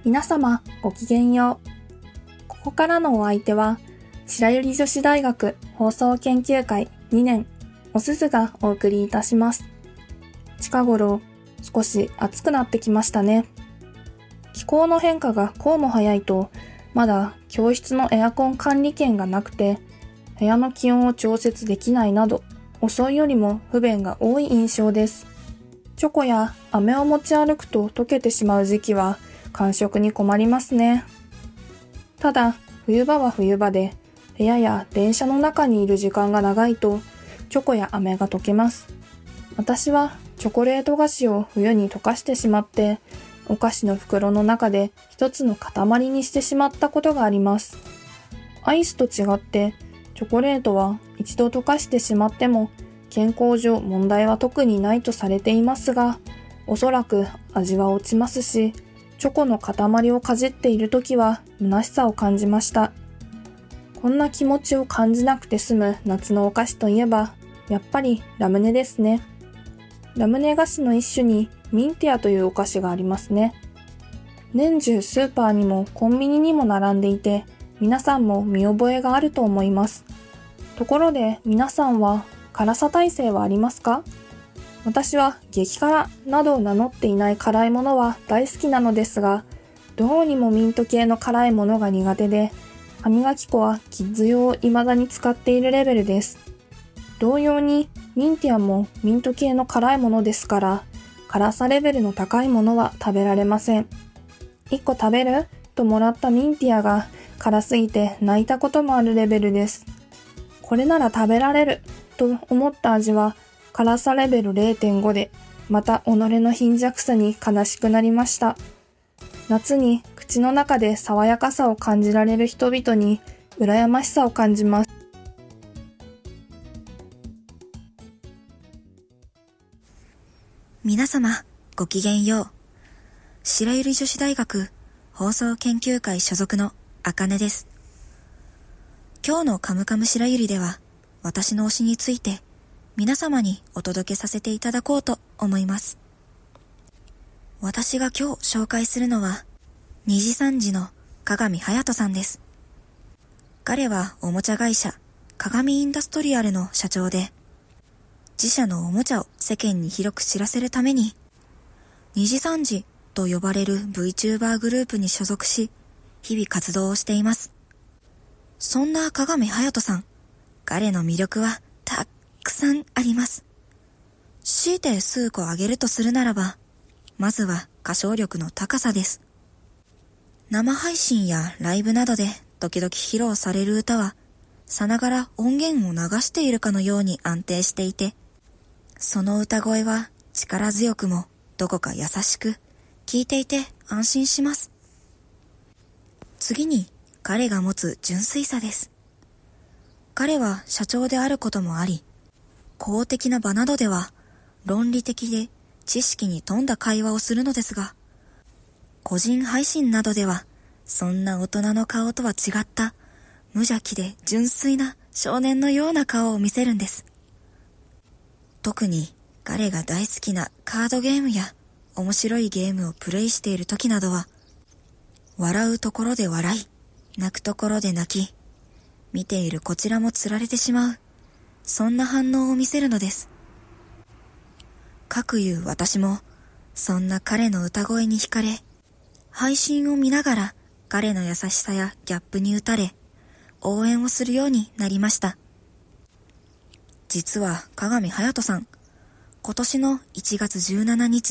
皆様ごきげんよう。ここからのお相手は白百合女子大学放送研究会2年おすずがお送りいたします。近頃少し暑くなってきましたね。気候の変化がこうも早いとまだ教室のエアコン管理権がなくて部屋の気温を調節できないなど遅いよりも不便が多い印象です。チョコや飴を持ち歩くと溶けてしまう時期は感触に困りますね。ただ冬場は冬場で部屋や電車の中にいる時間が長いとチョコや飴が溶けます。私はチョコレート菓子を冬に溶かしてしまってお菓子の袋の中で一つの塊にしてしまったことがあります。アイスと違ってチョコレートは一度溶かしてしまっても健康上問題は特にないとされていますが、おそらく味は落ちますし、チョコの塊をかじっているときは虚しさを感じました。こんな気持ちを感じなくて済む夏のお菓子といえば、やっぱりラムネですね。ラムネ菓子の一種にミンティアというお菓子がありますね。年中スーパーにもコンビニにも並んでいて、皆さんも見覚えがあると思います。ところで皆さんは辛さ耐性はありますか？私は激辛などを名乗っていない辛いものは大好きなのですが、どうにもミント系の辛いものが苦手で、歯磨き粉はキッズ用を未だに使っているレベルです。同様にミンティアもミント系の辛いものですから、辛さレベルの高いものは食べられません。1個食べる？ともらったミンティアが辛すぎて泣いたこともあるレベルです。これなら食べられると思った味は辛さレベル 0.5 で、また己の貧弱さに悲しくなりました。夏に口の中で爽やかさを感じられる人々に羨ましさを感じます。 皆様ごきげんよう。白百合女子大学放送研究会所属のあかねです。今日のカムカム白百合では私の推しについて皆様にお届けさせていただこうと思います。私が今日紹介するのは2時3時の鏡隼人さんです。彼はおもちゃ会社鏡インダストリアルの社長で、自社のおもちゃを世間に広く知らせるために2時3時と呼ばれる VTuber グループに所属し日々活動をしています。そんな鏡隼人さん、彼の魅力はたくさんあります。強いて数個挙げるとするならば、まずは歌唱力の高さです。生配信やライブなどで時々披露される歌はさながら音源を流しているかのように安定していて、その歌声は力強くもどこか優しく、聴いていて安心します。次に彼が持つ純粋さです。彼は社長であることもあり、公的な場などでは論理的で知識に富んだ会話をするのですが、個人配信などではそんな大人の顔とは違った無邪気で純粋な少年のような顔を見せるんです。特に彼が大好きなカードゲームや面白いゲームをプレイしている時などは、笑うところで笑い、泣くところで泣き、見ているこちらもつられてしまう、そんな反応を見せるのです。かくいう私もそんな彼の歌声に惹かれ、配信を見ながら彼の優しさやギャップに打たれ、応援をするようになりました。実は鏡隼人さん、今年の1月17日